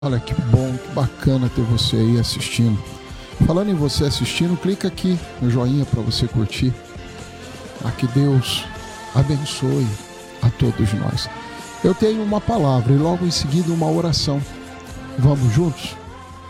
Olha que bom, que bacana ter você aí assistindo. Falando em você assistindo, clica aqui no joinha para você curtir. Que Deus abençoe a todos nós. Eu tenho uma palavra e logo em seguida uma oração. Vamos juntos?